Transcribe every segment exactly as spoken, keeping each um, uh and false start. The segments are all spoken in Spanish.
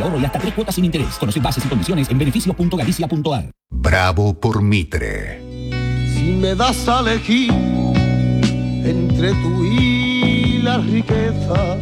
ahorro y hasta tres cuotas sin interés. Conoce bases y condiciones en beneficios punto galicia punto a r. Bravo por Mitre. Si me das a elegir entre tú y la riqueza.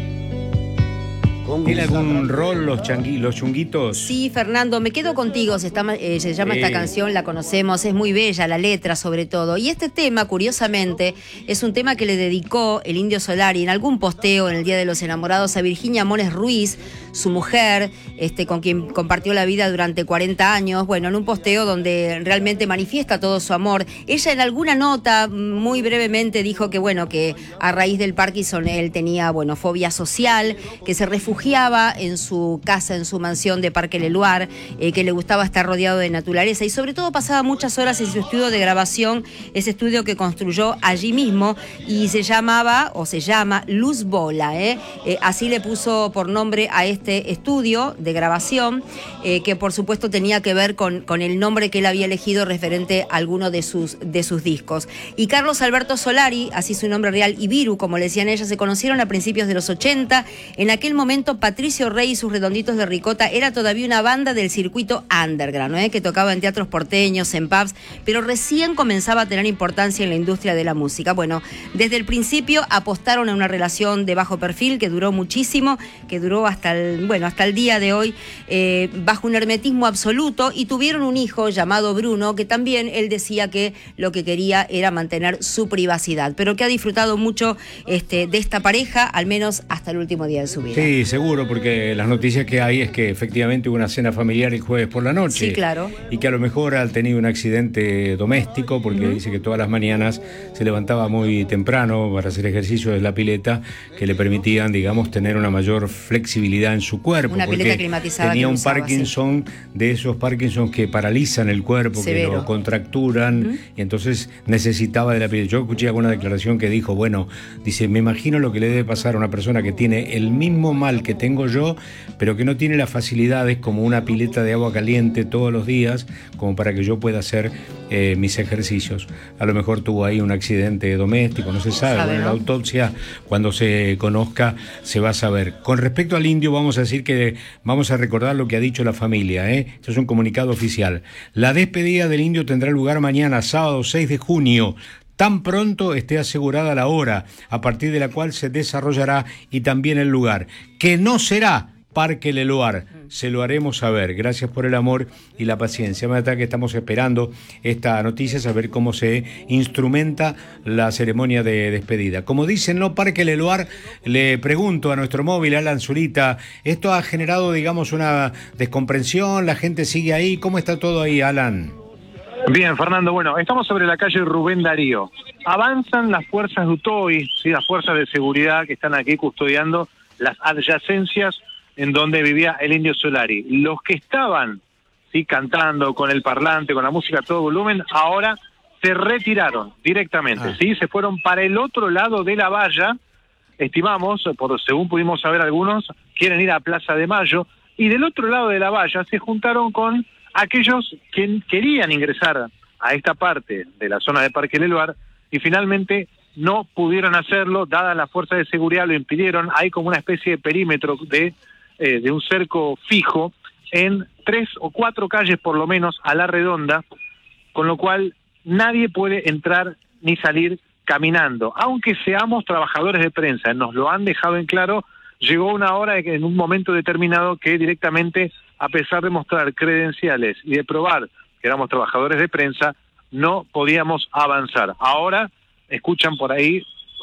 ¿Tiene algún rol los, changui, los chunguitos? Sí, Fernando, me quedo contigo. Se, está, eh, se llama sí. Esta canción, la conocemos, es muy bella, la letra sobre todo. Y este tema, curiosamente, es un tema que le dedicó el Indio Solari en algún posteo en el Día de los Enamorados a Virginia Mones Ruiz, su mujer, este, con quien compartió la vida durante cuarenta años. Bueno, en un posteo donde realmente manifiesta todo su amor. Ella en alguna nota, muy brevemente, dijo que, bueno, que a raíz del Parkinson él tenía, bueno, fobia social, que se refugiaba en su casa, en su mansión de Parque Leloir, eh, que le gustaba estar rodeado de naturaleza y sobre todo pasaba muchas horas en su estudio de grabación, ese estudio que construyó allí mismo y se llamaba, o se llama, Luz Bola, ¿eh? Eh, así le puso por nombre a este estudio de grabación, eh, que por supuesto tenía que ver con, con el nombre que él había elegido referente a alguno de sus, de sus discos. Y Carlos Alberto Solari, así su nombre real, y Viru, como le decían ellas, se conocieron a principios de los ochenta. En aquel momento Patricio Rey y sus Redonditos de Ricota era todavía una banda del circuito underground, ¿eh? que tocaba en teatros porteños, en pubs, pero recién comenzaba a tener importancia en la industria de la música. Bueno, desde el principio apostaron a una relación de bajo perfil que duró muchísimo, que duró hasta el, bueno, hasta el día de hoy, eh, bajo un hermetismo absoluto, y tuvieron un hijo llamado Bruno, que también él decía que lo que quería era mantener su privacidad, pero que ha disfrutado mucho este, de esta pareja, al menos hasta el último día de su vida. Sí, seguro, porque las noticias que hay es que efectivamente hubo una cena familiar el jueves por la noche. Sí, claro. Y que a lo mejor ha tenido un accidente doméstico, porque uh-huh. dice que todas las mañanas se levantaba muy temprano para hacer ejercicio en la pileta, que le permitían, digamos, tener una mayor flexibilidad en su cuerpo. Una pileta climatizada. Tenía un usaba, Parkinson, sí. de esos Parkinson que paralizan el cuerpo, Severo. que lo contracturan, uh-huh. y entonces necesitaba de la pileta. Yo escuché alguna declaración que dijo, bueno, dice, me imagino lo que le debe pasar a una persona que tiene el mismo mal que tengo yo, pero que no tiene las facilidades como una pileta de agua caliente todos los días, como para que yo pueda hacer eh, mis ejercicios. A lo mejor tuvo ahí un accidente doméstico, no se sabe. sabe bueno, ¿no? La autopsia, cuando se conozca, se va a saber. Con respecto al Indio, vamos a decir que vamos a recordar lo que ha dicho la familia, ¿eh? Esto es un comunicado oficial. La despedida del Indio tendrá lugar mañana, sábado seis de junio. Tan pronto esté asegurada la hora, a partir de la cual se desarrollará, y también el lugar, que no será Parque Leloir. Se lo haremos saber. Gracias por el amor y la paciencia. Me que estamos esperando esta noticia, saber cómo se instrumenta la ceremonia de despedida. Como dicen, no Parque Leloir, le pregunto a nuestro móvil, Alan Zurita, esto ha generado, digamos, una descomprensión, la gente sigue ahí. ¿Cómo está todo ahí, Alan? Bien, Fernando, bueno, estamos sobre la calle Rubén Darío. Avanzan las fuerzas de UTOI, ¿sí? Las fuerzas de seguridad que están aquí custodiando las adyacencias en donde vivía el Indio Solari. Los que estaban, ¿sí? cantando con el parlante, con la música a todo volumen, ahora se retiraron directamente, ah. ¿sí? Se fueron para el otro lado de la valla, estimamos, por según pudimos saber algunos, quieren ir a Plaza de Mayo, y del otro lado de la valla se juntaron con aquellos que querían ingresar a esta parte de la zona de Parque Leloir y finalmente no pudieron hacerlo, dadas las fuerzas de seguridad lo impidieron. Hay como una especie de perímetro de, eh, de un cerco fijo en tres o cuatro calles por lo menos a la redonda, con lo cual nadie puede entrar ni salir caminando. Aunque seamos trabajadores de prensa, nos lo han dejado en claro, llegó una hora de que en un momento determinado que directamente, a pesar de mostrar credenciales y de probar que éramos trabajadores de prensa, no podíamos avanzar. Ahora escuchan por ahí,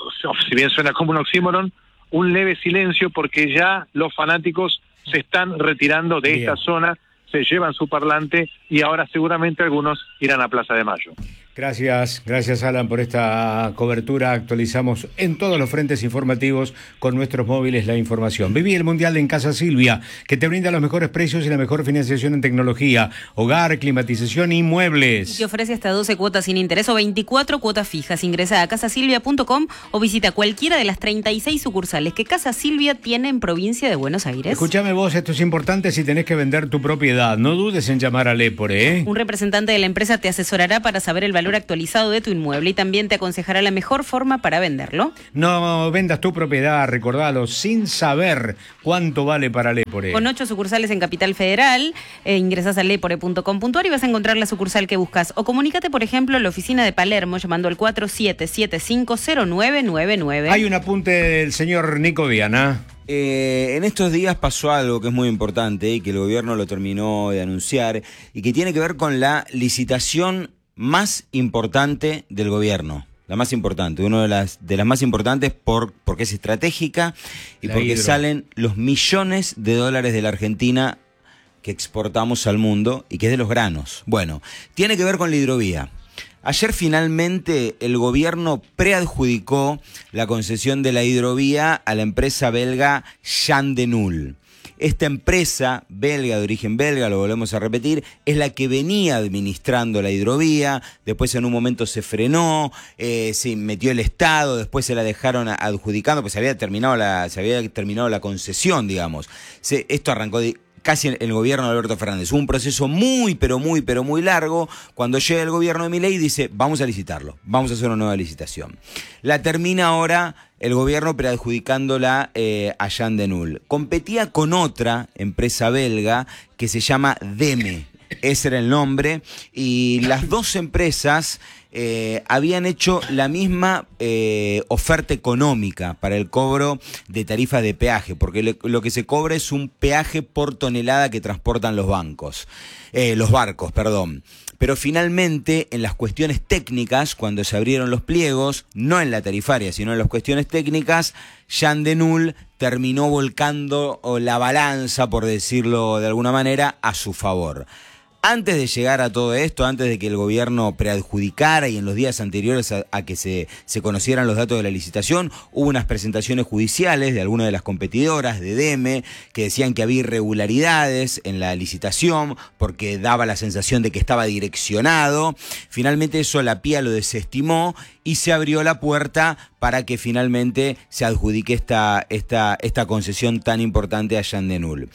si bien suena como un oxímoron, un leve silencio porque ya los fanáticos se están retirando de Bien. esta zona, se llevan su parlante y ahora seguramente algunos irán a Plaza de Mayo. Gracias, gracias Alan por esta cobertura. Actualizamos en todos los frentes informativos con nuestros móviles la información. Viví el Mundial en Casa Silvia, que te brinda los mejores precios y la mejor financiación en tecnología, hogar, climatización y muebles. Te ofrece hasta doce cuotas sin interés o veinticuatro cuotas fijas. Ingresa a casa silvia punto com o visita cualquiera de las treinta y seis sucursales que Casa Silvia tiene en provincia de Buenos Aires. Escúchame vos, esto es importante si tenés que vender tu propiedad. No dudes en llamar a Lepore, ¿eh? Un representante de la empresa te asesorará para saber el valor valor actualizado de tu inmueble y también te aconsejará la mejor forma para venderlo. No vendas tu propiedad, recordalo, sin saber cuánto vale para Lepore. Con ocho sucursales en Capital Federal, eh, ingresás a lepore punto com punto ar y vas a encontrar la sucursal que buscas. O comunícate, por ejemplo, a la oficina de Palermo llamando al cuatro siete siete cinco cero nueve nueve nueve. Hay un apunte del señor Nico Viana. Eh, en estos días pasó algo que es muy importante y que el gobierno lo terminó de anunciar y que tiene que ver con la licitación más importante del gobierno. La más importante, una de las, de las más importantes por, porque es estratégica y La porque hidro. salen los millones de dólares de la Argentina que exportamos al mundo y que es de los granos. Bueno, tiene que ver con la hidrovía. Ayer finalmente el gobierno preadjudicó la concesión de la hidrovía a la empresa belga Jan de Nul. Esta empresa belga, de origen belga, lo volvemos a repetir, es la que venía administrando la hidrovía, después en un momento se frenó, eh, se metió el Estado, después se la dejaron adjudicando, pues se había terminado la, se había terminado la concesión, digamos. Se, esto arrancó de... casi en el gobierno de Alberto Fernández. Un proceso muy, pero muy, pero muy largo. Cuando llega el gobierno de Milei dice, vamos a licitarlo, vamos a hacer una nueva licitación. La termina ahora el gobierno preadjudicándola eh, a Jan de Nul. Competía con otra empresa belga que se llama Deme. Ese era el nombre. Y las dos empresas eh, habían hecho la misma eh, oferta económica para el cobro de tarifas de peaje, porque le, lo que se cobra es un peaje por tonelada que transportan los bancos, eh, los barcos, perdón. Pero finalmente, en las cuestiones técnicas, cuando se abrieron los pliegos, no en la tarifaria, sino en las cuestiones técnicas, Jan de Nul terminó volcando la balanza, por decirlo de alguna manera, a su favor. Antes de llegar a todo esto, antes de que el gobierno preadjudicara y en los días anteriores a, a que se, se conocieran los datos de la licitación, hubo unas presentaciones judiciales de algunas de las competidoras de Deme que decían que había irregularidades en la licitación porque daba la sensación de que estaba direccionado. Finalmente eso la P I A lo desestimó y se abrió la puerta para que finalmente se adjudique esta, esta, esta concesión tan importante a Jan de Nul.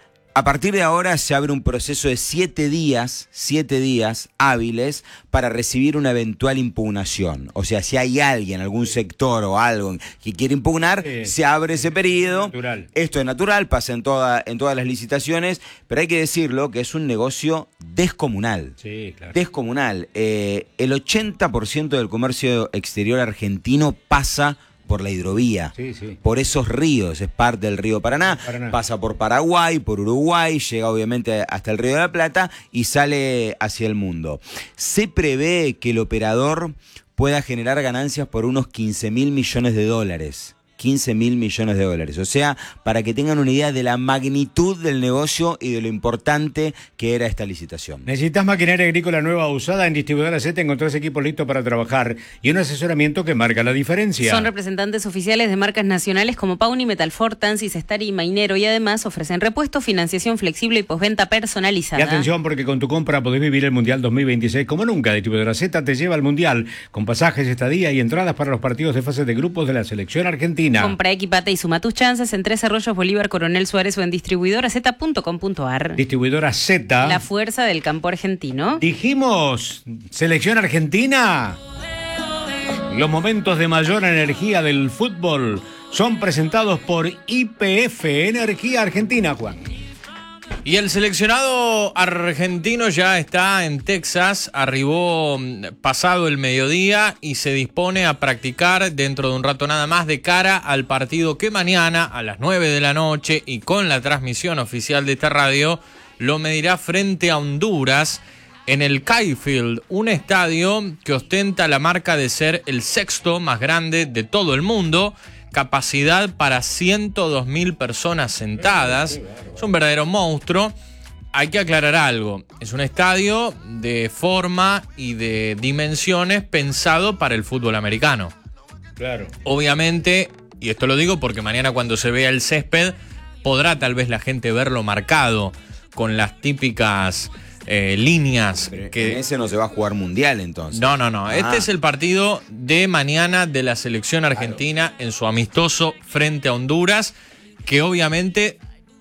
A partir de ahora se abre un proceso de siete días, siete días hábiles para recibir una eventual impugnación. O sea, si hay alguien, algún sector o algo que quiere impugnar, sí, se abre ese periodo. Natural. Esto es natural, pasa en, toda, en todas las licitaciones, pero hay que decirlo que es un negocio descomunal. Sí, claro. Descomunal. Eh, el ochenta por ciento del comercio exterior argentino pasa por la hidrovía, sí, sí. por esos ríos, es parte del río Paraná, Paraná, pasa por Paraguay, por Uruguay, llega obviamente hasta el río de la Plata y sale hacia el mundo. Se prevé que el operador pueda generar ganancias por unos quince mil millones de dólares. quince mil millones de dólares. O sea, para que tengan una idea de la magnitud del negocio y de lo importante que era esta licitación. ¿Necesitas maquinaria agrícola nueva o usada? En Distribuidora Z encontrás equipos listos para trabajar y un asesoramiento que marca la diferencia. Son representantes oficiales de marcas nacionales como Pauni, Metalfort, Tansis, Stari y Mainero y además ofrecen repuesto, financiación flexible y postventa personalizada. Y atención, porque con tu compra podés vivir el Mundial dos mil veintiséis como nunca. Distribuidora Z te lleva al Mundial con pasajes, estadía y entradas para los partidos de fase de grupos de la selección argentina. Compra, equipate y suma tus chances en Tres Arroyos, Bolívar, Coronel Suárez o en distribuidora z punto com punto ar. Distribuidora Z. La fuerza del campo argentino. Dijimos, selección argentina. Los momentos de mayor energía del fútbol son presentados por Y P F Energía Argentina, Juan. Y el seleccionado argentino ya está en Texas, arribó pasado el mediodía y se dispone a practicar dentro de un rato nada más de cara al partido que mañana a las nueve de la noche y con la transmisión oficial de esta radio lo medirá frente a Honduras en el Kyle Field, un estadio que ostenta la marca de ser el sexto más grande de todo el mundo. Capacidad para ciento dos mil personas sentadas. Es un verdadero monstruo. Hay que aclarar algo. Es un estadio de forma y de dimensiones pensado para el fútbol americano. Claro. Obviamente, y esto lo digo porque mañana cuando se vea el césped, podrá tal vez la gente verlo marcado con las típicas eh, líneas. Pero que en ese no se va a jugar mundial entonces. No, no, no. Ah. Este es el partido de mañana de la selección argentina, claro, en su amistoso frente a Honduras, que obviamente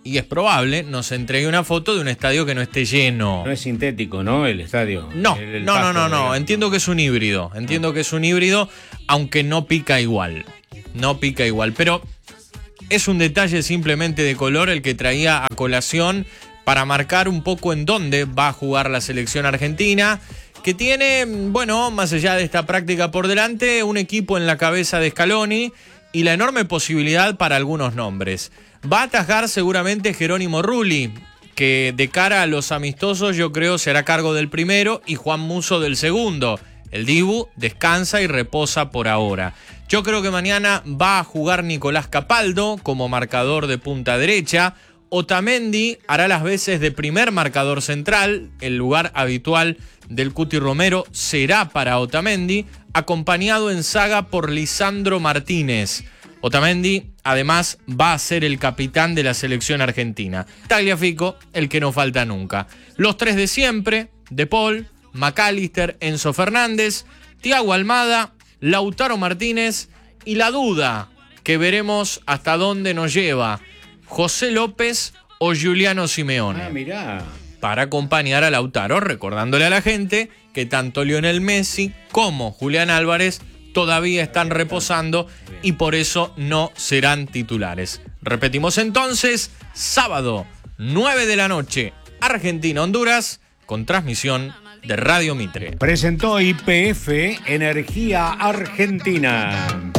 y es probable, nos entregue una foto de un estadio que no esté lleno. No es sintético, ¿no? El estadio. No, el, el no, pasto, no, no, no. digamos. Entiendo que es un híbrido. Entiendo que es un híbrido, aunque no pica igual. No pica igual. Pero es un detalle simplemente de color el que traía a colación para marcar un poco en dónde va a jugar la selección argentina, que tiene, bueno, más allá de esta práctica por delante, un equipo en la cabeza de Scaloni y la enorme posibilidad para algunos nombres. Va a atajar seguramente Jerónimo Rulli, que de cara a los amistosos yo creo será cargo del primero y Juan Musso del segundo. El Dibu descansa y reposa por ahora. Yo creo que mañana va a jugar Nicolás Capaldo como marcador de punta derecha. Otamendi hará las veces de primer marcador central. El lugar habitual del Cuti Romero será para Otamendi, acompañado en saga por Lisandro Martínez. Otamendi, además, va a ser el capitán de la selección argentina. Tagliafico, el que no falta nunca. Los tres de siempre, De Paul, McAllister, Enzo Fernández, Thiago Almada, Lautaro Martínez y la duda que veremos hasta dónde nos lleva José López o Giuliano Simeone. Ah, mirá. Para acompañar a Lautaro, recordándole a la gente que tanto Lionel Messi como Julián Álvarez todavía están reposando y por eso no serán titulares. Repetimos entonces, sábado, nueve de la noche, Argentina-Honduras, con transmisión de Radio Mitre. Presentó Y P F Energía Argentina.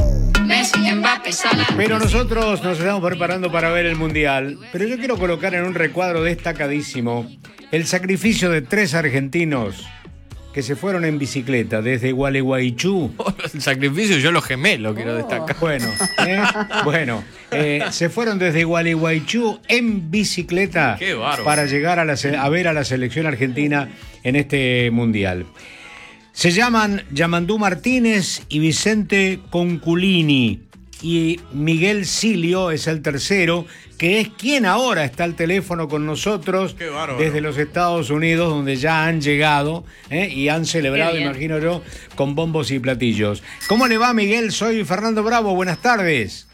Pero nosotros nos estamos preparando para ver el Mundial. Pero yo quiero colocar en un recuadro destacadísimo el sacrificio de tres argentinos que se fueron en bicicleta desde Gualeguaychú. Oh, el sacrificio yo lo gemelo, quiero destacar. Bueno, ¿eh? bueno eh, se fueron desde Gualeguaychú en bicicleta. Qué bárbaro. Para llegar a, la, a ver a la selección argentina en este Mundial. Se llaman Yamandú Martínez y Vicente Conculini. Y Miguel Silio es el tercero, que es quien ahora está al teléfono con nosotros desde los Estados Unidos, donde ya han llegado ¿eh? y han celebrado, imagino yo, con bombos y platillos. ¿Cómo le va, Miguel? Soy Fernando Bravo, buenas tardes.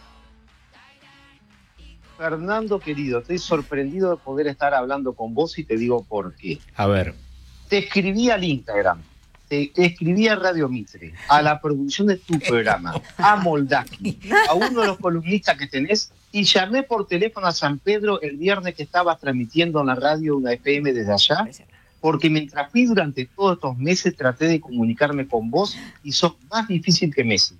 Fernando, querido, estoy sorprendido de poder estar hablando con vos y te digo por qué. A ver. Te escribí al Instagram. Te escribí a Radio Mitre, a la producción de tu programa, a Moldaki, a uno de los columnistas que tenés, y llamé por teléfono a San Pedro el viernes que estabas transmitiendo en la radio una F M desde allá, porque mientras fui durante todos estos meses traté de comunicarme con vos y sos más difícil que Messi.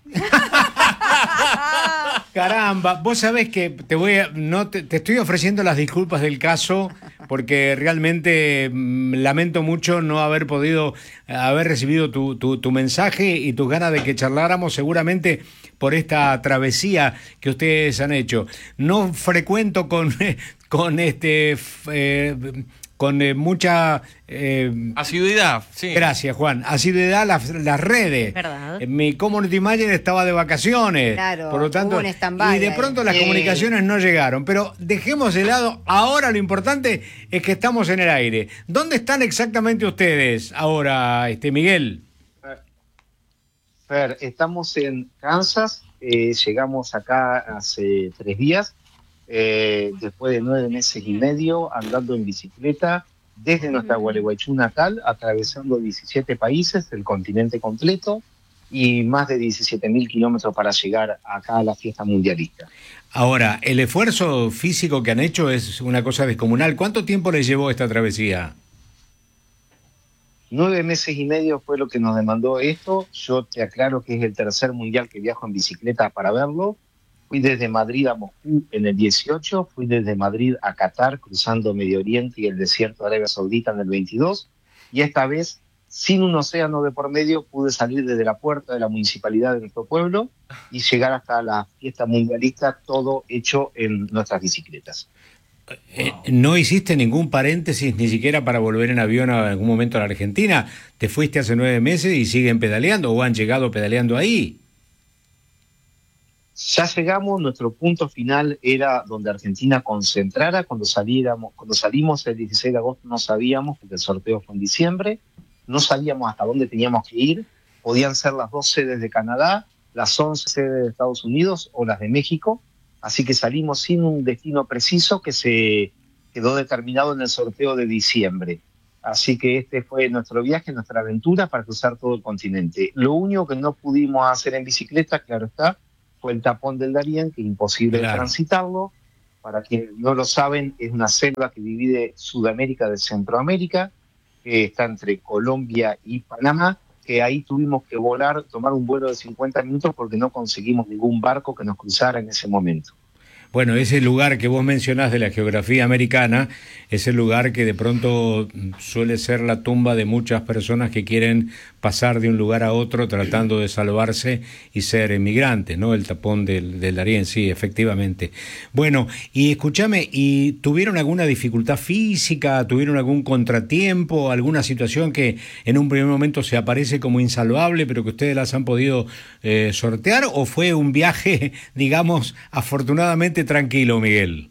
Caramba, vos sabés que te voy a, no te, te estoy ofreciendo las disculpas del caso porque realmente mmm, lamento mucho no haber podido haber recibido tu, tu, tu mensaje y tus ganas de que charláramos seguramente por esta travesía que ustedes han hecho. No frecuento con, con este eh, con eh, mucha eh, asiduidad, sí. Gracias, Juan. Asiduidad las, las redes. ¿Verdad? Mi community manager estaba de vacaciones. Claro, por lo tanto, hubo un stand-by y de ahí. pronto las Eh. comunicaciones no llegaron. Pero dejemos de lado. Ahora lo importante es que estamos en el aire. ¿Dónde están exactamente ustedes ahora, este Miguel? Fer, estamos en Kansas, eh, llegamos acá hace tres días. Eh, después de nueve meses y medio andando en bicicleta desde nuestra Gualeguaychú natal, atravesando diecisiete países, el continente completo y más de diecisiete mil kilómetros para llegar acá a la fiesta mundialista. Ahora, el esfuerzo físico que han hecho es una cosa descomunal. ¿Cuánto tiempo les llevó esta travesía? Nueve meses y medio fue lo que nos demandó esto. Yo te aclaro que es el tercer mundial que viajo en bicicleta para verlo. Fui desde Madrid a Moscú en el dieciocho, fui desde Madrid a Qatar, cruzando Medio Oriente y el desierto de Arabia Saudita en el veintidós, y esta vez, sin un océano de por medio, pude salir desde la puerta de la municipalidad de nuestro pueblo y llegar hasta la fiesta mundialista, todo hecho en nuestras bicicletas. Eh, ¿No hiciste ningún paréntesis ni siquiera para volver en avión a algún momento a la Argentina? ¿Te fuiste hace nueve meses y siguen pedaleando o han llegado pedaleando ahí? Ya llegamos, nuestro punto final era donde Argentina concentrara. Cuando saliéramos, cuando salimos el dieciséis de agosto no sabíamos, porque el sorteo fue en diciembre, no sabíamos hasta dónde teníamos que ir. Podían ser las dos sedes de Canadá, las once sedes de Estados Unidos o las de México. Así que salimos sin un destino preciso que se quedó determinado en el sorteo de diciembre. Así que este fue nuestro viaje, nuestra aventura para cruzar todo el continente. Lo único que no pudimos hacer en bicicleta, claro está, fue el tapón del Darién, que es imposible Claro. transitarlo. Para quienes no lo saben, es una selva que divide Sudamérica de Centroamérica, que está entre Colombia y Panamá, que ahí tuvimos que volar, tomar un vuelo de cincuenta minutos porque no conseguimos ningún barco que nos cruzara en ese momento. Bueno, ese lugar que vos mencionás de la geografía americana es el lugar que de pronto suele ser la tumba de muchas personas que quieren pasar de un lugar a otro tratando de salvarse y ser emigrantes, ¿no? El tapón del, del Darién, sí, efectivamente. Bueno, y escúchame, ¿y tuvieron alguna dificultad física, tuvieron algún contratiempo, alguna situación que en un primer momento se aparece como insalvable, pero que ustedes las han podido eh, sortear, o fue un viaje, digamos, afortunadamente tranquilo, Miguel?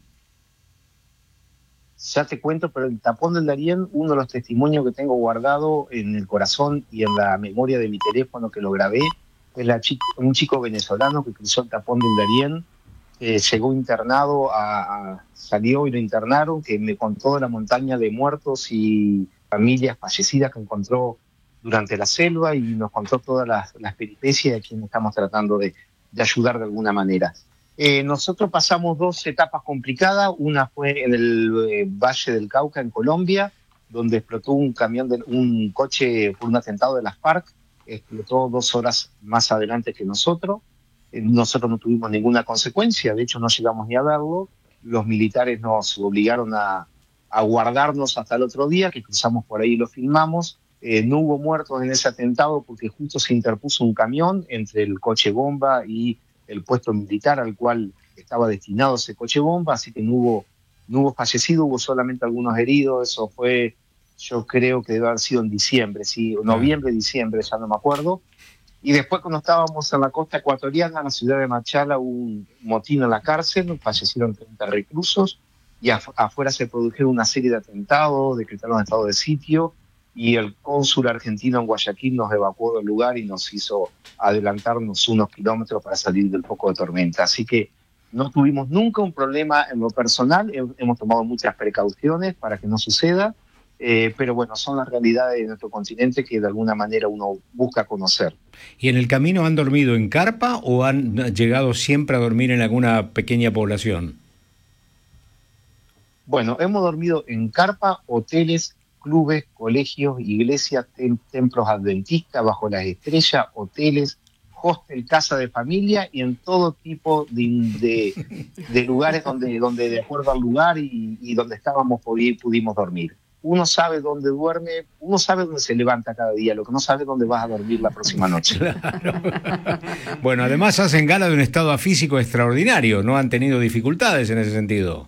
Ya te cuento, pero el tapón del Darién, uno de los testimonios que tengo guardado en el corazón y en la memoria de mi teléfono que lo grabé, es la chico, un chico venezolano que cruzó el tapón del Darién, eh, llegó internado, a, a, salió y lo internaron, que me contó de la montaña de muertos y familias fallecidas que encontró durante la selva, y nos contó todas las, las peripecias de quien estamos tratando de, de ayudar de alguna manera. Eh, nosotros pasamos dos etapas complicadas. Una fue en el eh, Valle del Cauca, en Colombia, donde explotó un camión, de, un coche por un atentado de las FARC. Explotó dos horas más adelante que nosotros. Eh, nosotros no tuvimos ninguna consecuencia, de hecho no llegamos ni a verlo. Los militares nos obligaron a, a guardarnos hasta el otro día, que cruzamos por ahí y lo filmamos. Eh, no hubo muertos en ese atentado porque justo se interpuso un camión entre el coche bomba y el puesto militar al cual estaba destinado ese coche bomba, así que no hubo, no hubo fallecidos, hubo solamente algunos heridos. Eso fue, yo creo que debe haber sido en diciembre, sí, noviembre, diciembre, ya no me acuerdo. Y después, cuando estábamos en la costa ecuatoriana, en la ciudad de Machala, hubo un motín en la cárcel, fallecieron treinta reclusos, y af afuera se produjeron una serie de atentados, decretaron estado de sitio, y el cónsul argentino en Guayaquil nos evacuó del lugar y nos hizo adelantarnos unos kilómetros para salir del foco de tormenta. Así que no tuvimos nunca un problema en lo personal, hemos tomado muchas precauciones para que no suceda, eh, pero bueno, son las realidades de nuestro continente que de alguna manera uno busca conocer. ¿Y en el camino han dormido en carpa o han llegado siempre a dormir en alguna pequeña población? Bueno, hemos dormido en carpa, hoteles, clubes, colegios, iglesias, tem templos adventistas, bajo las estrellas, hoteles, hostel, casa de familia, y en todo tipo de, de, de lugares donde, donde de acuerdo al lugar y, y donde estábamos pudimos dormir. Uno sabe dónde duerme, uno sabe dónde se levanta cada día, lo que no sabe es dónde vas a dormir la próxima noche. Claro. Bueno, además hacen gala de un estado físico extraordinario, ¿no han tenido dificultades en ese sentido?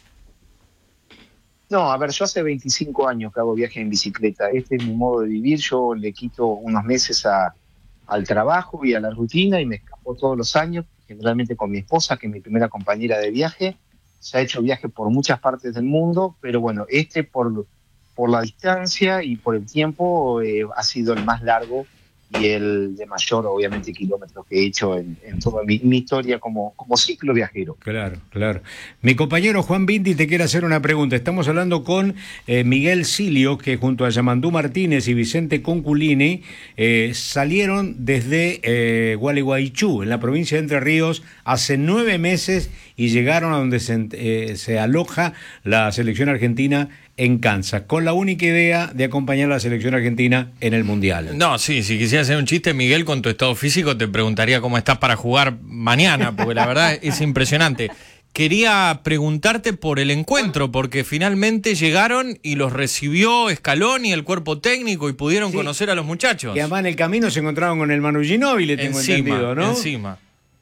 No, a ver, yo hace veinticinco años que hago viaje en bicicleta. Este es mi modo de vivir. Yo le quito unos meses a, al trabajo y a la rutina y me escapo todos los años, generalmente con mi esposa, que es mi primera compañera de viaje. Se ha hecho viaje por muchas partes del mundo, pero bueno, este por, por la distancia y por el tiempo eh, ha sido el más largo y el de mayor, obviamente, kilómetros que he hecho en, en toda mi, mi historia como, como ciclo viajero. Claro, claro. Mi compañero Juan Bindi te quiere hacer una pregunta. Estamos hablando con eh, Miguel Silio, que junto a Yamandú Martínez y Vicente Conculini eh, salieron desde eh, Gualeguaychú, en la provincia de Entre Ríos, hace nueve meses y llegaron a donde se, eh, se aloja la selección argentina en Kansas, con la única idea de acompañar a la selección argentina en el Mundial. No, sí, si quisiera hacer un chiste, Miguel, con tu estado físico, te preguntaría cómo estás para jugar mañana, porque la verdad es impresionante. Quería preguntarte por el encuentro, porque finalmente llegaron y los recibió Scaloni, el cuerpo técnico, y pudieron sí. conocer a los muchachos. Y además en el camino se encontraron con el Manu Ginóbili, tengo encima, entendido, ¿no? Encima.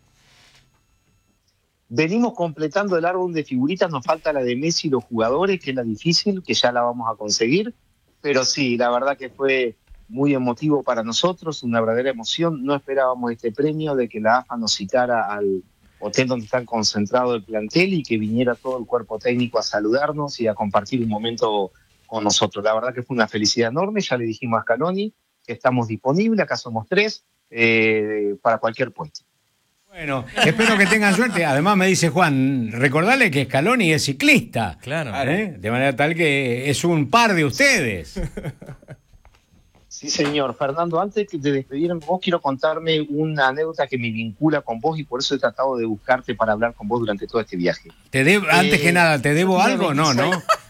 Venimos completando el álbum de figuritas, nos falta la de Messi y los jugadores, que es la difícil, que ya la vamos a conseguir, pero sí, la verdad que fue muy emotivo para nosotros, una verdadera emoción. No esperábamos este premio de que la A F A nos citara al hotel donde están concentrados el plantel y que viniera todo el cuerpo técnico a saludarnos y a compartir un momento con nosotros. La verdad que fue una felicidad enorme. Ya le dijimos a Scaloni que estamos disponibles, acá somos tres, eh, para cualquier puesto. Bueno, espero que tengan suerte. Además me dice Juan, recordale que Scaloni es ciclista. Claro. ¿Eh? De manera tal que es un par de ustedes. Sí, señor. Fernando, antes de despedirme, vos quiero contarme una anécdota que me vincula con vos y por eso he tratado de buscarte para hablar con vos durante todo este viaje. Te debo, antes Eh, que nada, ¿te debo yo tenía algo? No, veintiséis ¿no?